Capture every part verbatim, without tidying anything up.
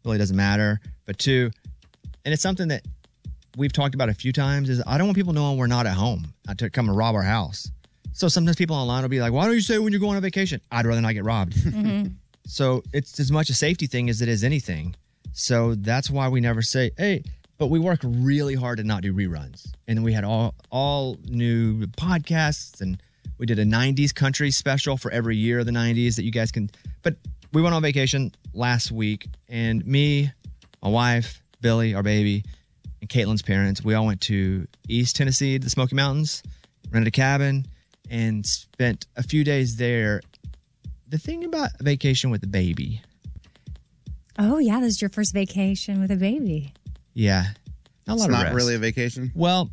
really doesn't matter. But two, and it's something that we've talked about a few times, is I don't want people knowing we're not at home to come and rob our house. So sometimes people online will be like, why don't you say when you're going on vacation? I'd rather not get robbed. Mm-hmm. So it's as much a safety thing as it is anything. So that's why we never say, hey, but we work really hard to not do reruns. And we had all all new podcasts, and we did a nineties country special for every year of the nineties that you guys can. But we went on vacation last week, and me, my wife, Billy, our baby, and Caitlin's parents, we all went to East Tennessee, the Smoky Mountains, rented a cabin, and spent a few days there. The thing about a vacation with a baby. Oh, yeah, this is your first vacation with a baby. Yeah. Not a lot it's of not rest. really a vacation? Well,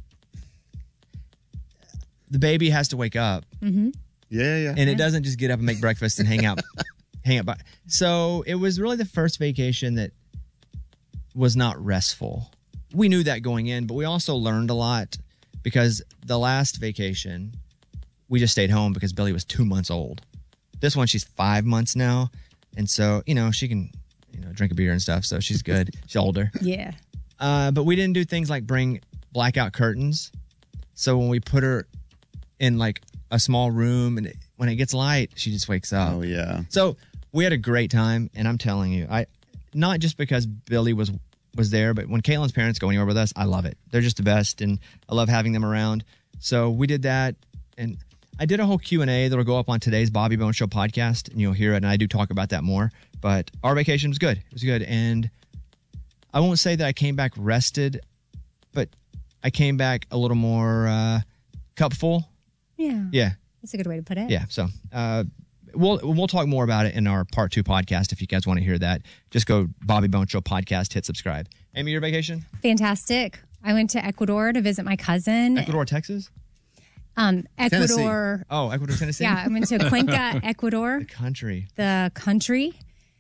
the baby has to wake up. Mm-hmm. Yeah, yeah. And yeah. it doesn't just get up and make breakfast and hang out. hang out by. So it was really the first vacation that was not restful. We knew that going in, but we also learned a lot because the last vacation, we just stayed home because Billy was two months old. This one, she's five months now. And so, you know, she can, you know, drink a beer and stuff. So she's good. She's older. Yeah. Uh, but we didn't do things like bring blackout curtains. So when we put her in like a small room and it, when it gets light, she just wakes up. Oh, yeah. So we had a great time. And I'm telling you, I not just because Billy was was there, but when Caitlin's parents go anywhere with us, I love it. They're just the best. And I love having them around. So we did that. And I did a whole Q and A that'll go up on today's Bobby Bones Show podcast, and you'll hear it, and I do talk about that more. But our vacation was good. It was good. And I won't say that I came back rested, but I came back a little more uh, cup full. Yeah. Yeah. That's a good way to put it. Yeah. So uh, we'll we'll talk more about it in our part two podcast if you guys want to hear that. Just go Bobby Bones Show podcast, hit subscribe. Amy, your vacation? Fantastic. I went to Ecuador to visit my cousin. Ecuador, Texas? Um, Ecuador. Tennessee. Oh, Ecuador, Tennessee? Yeah, I went to Cuenca, Ecuador. The country. The country.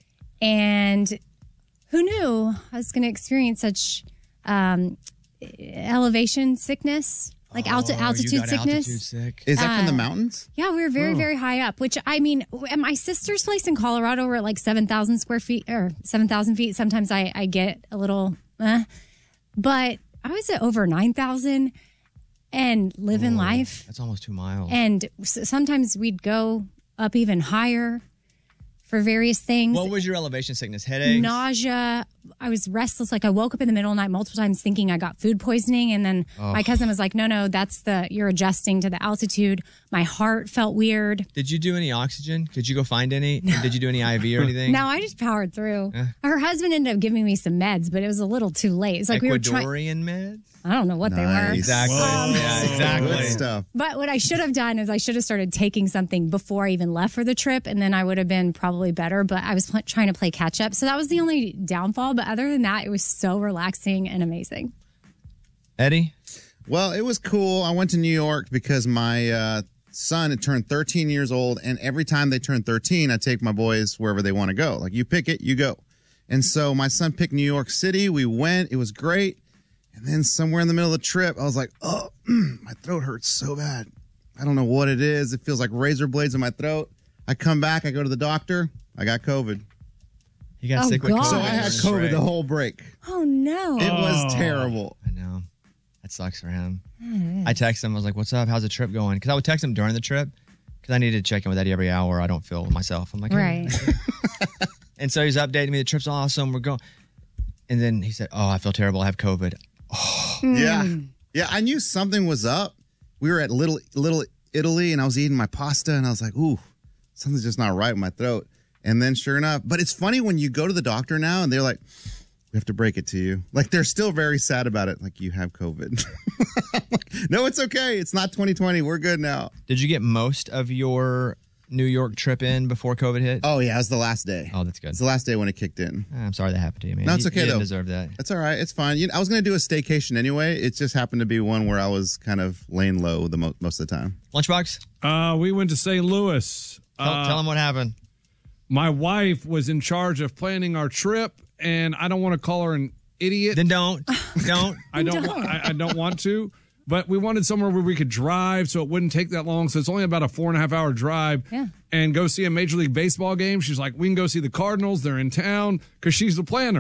And who knew I was going to experience such um, elevation sickness, like oh, alti- altitude you got sickness. Altitude sick. Is that Uh, from the mountains? Yeah, we were very, Oh. very high up, which I mean, at my sister's place in Colorado, we're at like seven thousand square feet or seven thousand feet. Sometimes I, I get a little, eh. But I was at over nine thousand and living Oh, life. That's almost two miles. And s- sometimes we'd go up even higher for various things. What was your elevation sickness? Headaches? Nausea. I was restless. Like I woke up in the middle of the night multiple times thinking I got food poisoning. And then Oh. my cousin was like, no, no, that's the, you're adjusting to the altitude. My heart felt weird. Did you do any oxygen? Could you go find any? Did you do any I V or anything? No, I just powered through. Her husband ended up giving me some meds, but it was a little too late. It's like we were trying. Ecuadorian meds? I don't know what they were. Nice. Exactly. Um, yeah, exactly. Good stuff. But what I should have done is I should have started taking something before I even left for the trip, and then I would have been probably better. But I was pl- trying to play catch up. So that was the only downfall. But other than that, it was so relaxing and amazing. Eddie? Well, it was cool. I went to New York because my uh, son had turned thirteen years old, and every time they turn thirteen, I take my boys wherever they want to go. Like, you pick it, you go. And so my son picked New York City. We went. It was great. And then somewhere in the middle of the trip, I was like, oh, my throat hurts so bad. I don't know what it is. It feels like razor blades in my throat. I come back. I go to the doctor. I got COVID. You got Oh, sick with God. COVID. So I had That's COVID right. the whole break. Oh, no. It was terrible. I know. That sucks for him. I texted him. I was like, what's up? How's the trip going? Because I would text him during the trip because I needed to check in with Eddie every hour. I don't feel myself. I'm like, hey. Right. And so he's updating me. The trip's awesome. We're going. And then he said, oh, I feel terrible. I have COVID. Yeah. Yeah, I knew something was up. We were at Little Little Italy, and I was eating my pasta, and I was like, ooh, something's just not right in my throat. And then sure enough, but it's funny when you go to the doctor now, and they're like, we have to break it to you. Like, they're still very sad about it. Like, you have COVID. Like, no, it's okay. It's not twenty twenty. We're good now. Did you get most of your New York trip in before COVID hit? Oh, yeah, it was the last day. Oh, that's good. It's the last day when it kicked in. I'm sorry that happened to you, man. No, it's You- okay, you didn't though. deserve that. That's all right. It's fine. You know, I was going to do a staycation anyway. It just happened to be one where I was kind of laying low the mo- most of the time. Lunchbox? Uh, we went to Saint Louis. Tell, Uh, tell him what happened. My wife was in charge of planning our trip, and I don't want to call her an idiot. Then don't. Don't. I don't. Don't. I, I don't want to. But we wanted somewhere where we could drive, so it wouldn't take that long. So it's only about a four and a half hour drive. Yeah. And go see a Major League Baseball game. She's like, we can go see the Cardinals. They're in town because she's the planner.